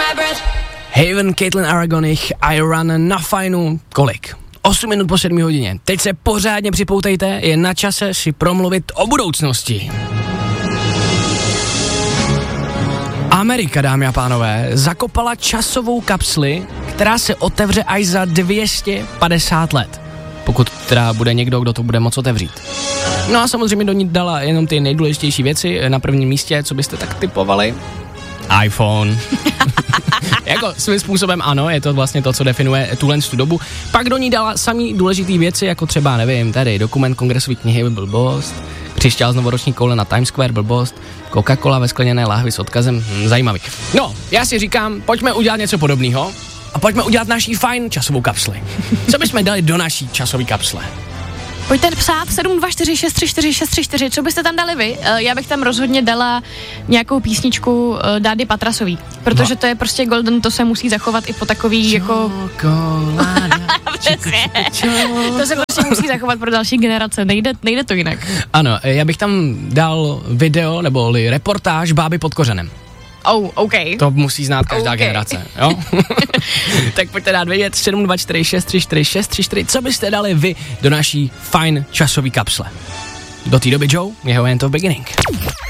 Haven, Caitlin Aragonich, I Run na Fajnu. Kolik? 8 minut po 7 hodině. Teď se pořádně připoutejte, je na čase si promluvit o budoucnosti. Amerika, dámy a pánové, zakopala časovou kapsli, která se otevře až za 250 let. Pokud teda bude někdo, kdo to bude moct otevřít. No a samozřejmě do ní dala jenom ty nejdůležitější věci. Na prvním místě, co byste tak typovali? iPhone. Jako svým způsobem ano, je to vlastně to, co definuje tu dobu. Pak do ní dala samý důležitý věci, jako třeba, nevím, tady dokument kongresové knihy, blbost, křišťál z novoroční koule na Times Square, blbost, Coca-Cola ve skleněné láhvi s odkazem, zajímavý. No, já si říkám, pojďme udělat něco podobného a pojďme udělat naší fajn časovou kapsli. Co bychom dali do naší časové kapsle? Pojďte psát 724634634, co byste tam dali vy? Já bych tam rozhodně dala nějakou písničku Dády Patrasový, protože to je prostě golden, to se musí zachovat i po takový jako... To se prostě musí zachovat pro další generace, nejde to jinak. Ano, já bych tam dal video nebo reportáž Báby pod kořenem. Oh, OK. To musí znát každá generace, jo? Tak pojďte dát vědět 724634634, co byste dali vy do naší fajn časové kapsle. Do té doby, Joe, jeho jen to beginning.